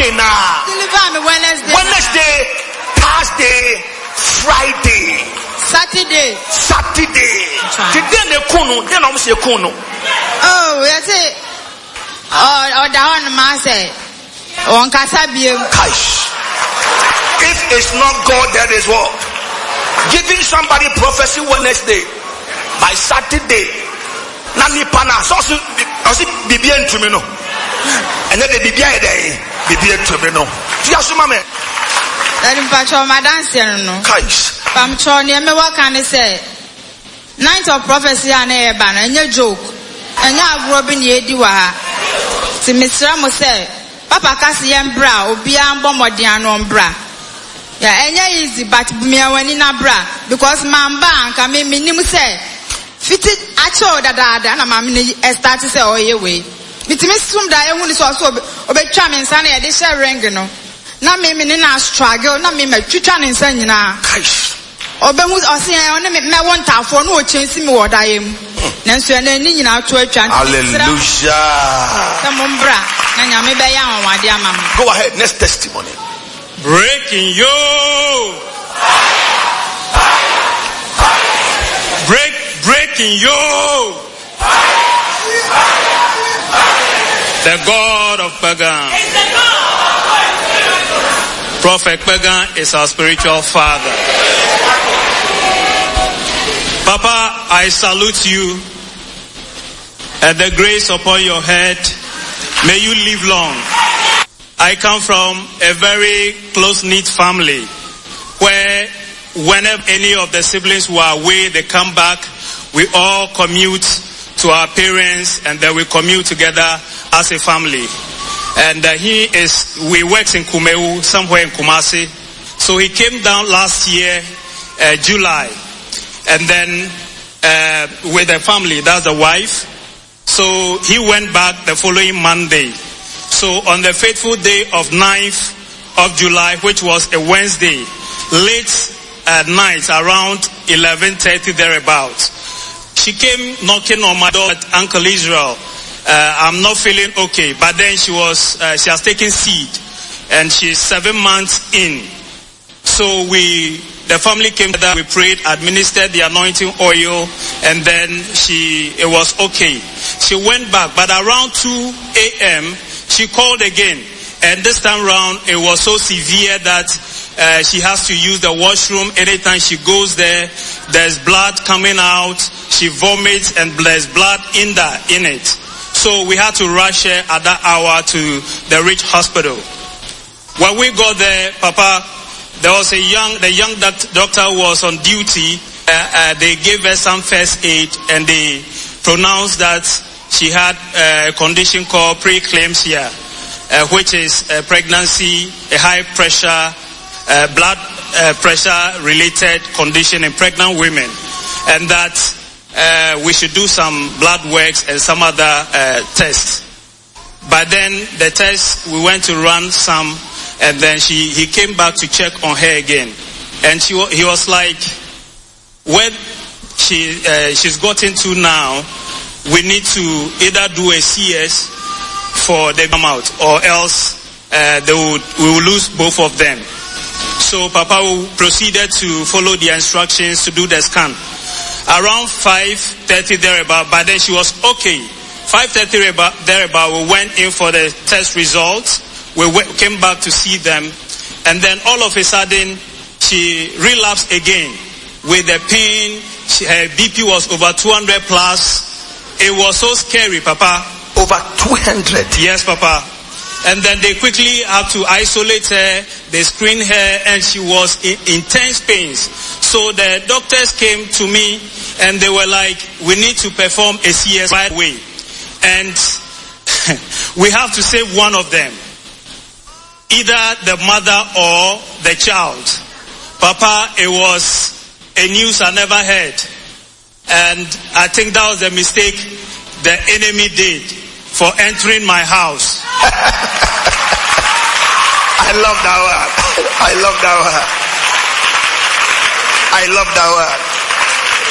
Deliver me Wednesday, Thursday, Friday, Saturday. Today the kunu, then I'm say kunu. Oh, that's it. Oh, down man say. On Kasabium. If it's not God, that is what? Giving somebody prophecy Wednesday by Saturday. Nani pana so bibian to me no. And then the bibian day, bibian to me no. Just mama. That in fact my dancing no. Pam choni me what can I say? Night of prophecy and a ban and your joke. And ya Robin ye diwa. Si Mr. Mo say, Papa Cassie and bra, Obian Bomodiano bra. Yeah, enya easy, but me when in a bra because man bank I mean minimum say fitted actual that and I'm start to say oh yeah way. But me swim that I want to also obey charming sunny a dish ring no. Na me na struggle, na me twitwa ne nsa nyina. Obemu osi an me won tafo no ochensi me wodayem. Nanso na ni nyina to atwa. Hallelujah. Samombra na nyame be ya anwade amam. Go ahead, next testimony. Breaking yoke. Breaking yoke. The God of Pagan. Prophet Pagan is our spiritual father. Papa, I salute you and the grace upon your head. May you live long. I come from a very close-knit family where whenever any of the siblings were away, they come back, we all commute to our parents and then we commute together as a family. And we works in Kumeu, somewhere in Kumasi. So he came down last year, July, and then with the family, that's the wife. So he went back the following Monday. So on the faithful day of 9th of July, which was a Wednesday, late at night, around 11:30 thereabouts, she came knocking on my door at Uncle Israel. I'm not feeling okay, but then she has taken seed and she's 7 months in. So the family came together, we prayed, administered the anointing oil, and then it was okay. She went back, but around 2 a.m., she called again. And this time round, it was so severe that she has to use the washroom. Anytime she goes there, there's blood coming out. She vomits and there's blood in it. So we had to rush her at that hour to the Rich Hospital. When we got there, Papa, there was the young doctor was on duty. They gave her some first aid and they pronounced that she had a condition called preeclampsia, which is a pregnancy, a high pressure, blood pressure related condition in pregnant women, and that we should do some blood works and some other tests. But then the test, we went to run some, and then he came back to check on her again, and he was like, where she's gotten to now, we need to either do a CS for the come out, or else we will lose both of them. So Papa proceeded to follow the instructions to do the scan. Around 5:30 thereabout, but then she was okay. 5:30 thereabout, we went in for the test results. We came back to see them, and then all of a sudden she relapsed again with the pain. Her BP was over 200 plus. It was so scary, Papa. Over 200? Yes, Papa. And then they quickly had to isolate her. They screened her and she was in intense pains. So the doctors came to me and they were like, we need to perform a CS right away. And we have to save one of them. Either the mother or the child. Papa, it was a news I never heard. And I think that was the mistake the enemy did for entering my house. I love that word. I love that word. I love that word.